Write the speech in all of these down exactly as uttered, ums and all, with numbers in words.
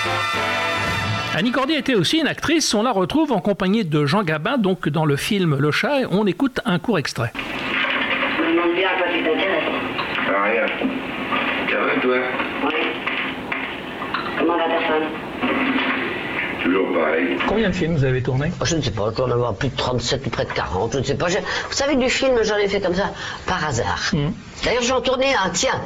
Annie Cordy était aussi une actrice. On la retrouve en compagnie de Jean Gabin, donc dans le film Le Chat. On écoute un court extrait. Je me demande bien à quoi tu t'intéresses. Ah, rien. Ça va, toi? Oui. Comment va ta femme? Toujours pareil. Combien de films vous avez tourné? Je ne sais pas, je dois en avoir plus de trente-sept ou près de quarante, je ne sais pas. Je- Vous savez, du film, j'en ai fait comme ça, par hasard. Mmh. D'ailleurs, j'en tournais un, tiens.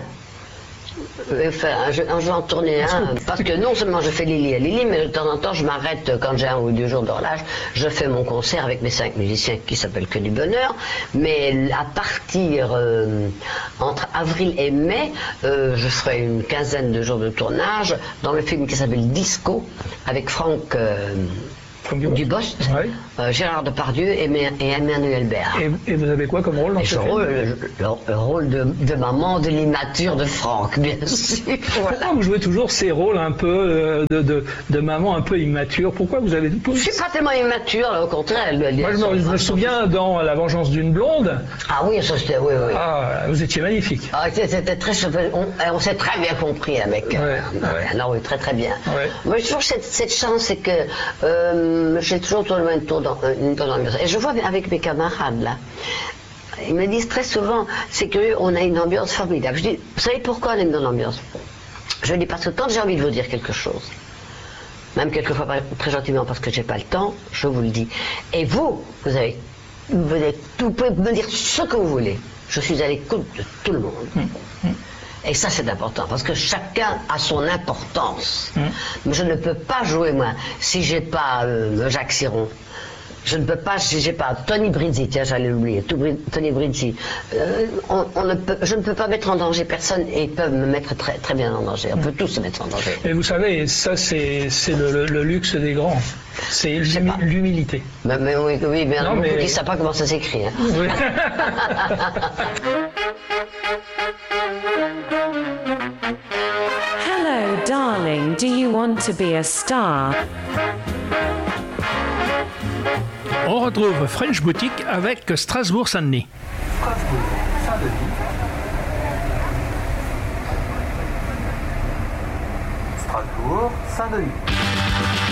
Enfin, je, je vais en tourner un, parce que non seulement je fais Lily à Lily, mais de temps en temps je m'arrête quand j'ai un ou deux jours de relâche, je fais mon concert avec mes cinq musiciens qui s'appellent Que du Bonheur, mais à partir euh, entre avril et mai, euh, je ferai une quinzaine de jours de tournage dans le film qui s'appelle Disco, avec Franck euh, Dubost, Oui. euh, Gérard Depardieu et, Mé- et Emmanuel Béard. Et, et vous avez quoi comme rôle dans Et ce je film? rôle, le, le- le rôle de, de maman de l'immature de Franck, bien sûr. Voilà. Pourquoi vous jouez toujours ces rôles un peu euh, de, de, de maman un peu immature? Pourquoi vous avez... Je suis pas tellement immature, là, au contraire. Elle, elle, Moi, je me, je me souviens dans La vengeance d'une blonde. Ah oui, ça c'était, oui, oui. Ah, vous étiez magnifique. Ah, c'était très, on, on s'est très bien compris avec. Ouais, euh, ouais. Non, oui, très très bien. Ouais. Moi, j'ai toujours cette, cette chance, c'est que euh, j'ai toujours tourné une tour dans, une tour dans l'ambiance. Et je vois avec mes camarades là. Ils me disent très souvent, c'est curieux, on a une ambiance formidable. Je dis, vous savez pourquoi on est dans l'ambiance? Je dis parce que quand j'ai envie de vous dire quelque chose, même quelquefois pas très gentiment parce que j'ai pas le temps, je vous le dis. Et vous, vous avez, vous, avez, vous pouvez me dire ce que vous voulez. Je suis à l'écoute de tout le monde. Mmh. Mmh. Et ça c'est important parce que chacun a son importance. Mmh. Mais je ne peux pas jouer moi si j'ai pas euh, Jacques Siron. Je ne peux pas, si j'ai pas Tony Brizzi, tiens j'allais l'oublier, Tony Brizzi. Euh, on, on ne peut, je ne peux pas mettre en danger personne et ils peuvent me mettre très, très bien en danger. On peut tous se mettre en danger. Et vous savez, ça c'est c'est le, le, le luxe des grands. C'est l'humi- l'humilité. Mais, mais oui, oui, mais, Non, beaucoup mais- qui ne savent pas comment ça s'écrit. Hein. Oui. Hello, darling, do you want to be a star? On retrouve French Boutique avec Strasbourg-Saint-Denis. Strasbourg-Saint-Denis. Strasbourg-Saint-Denis.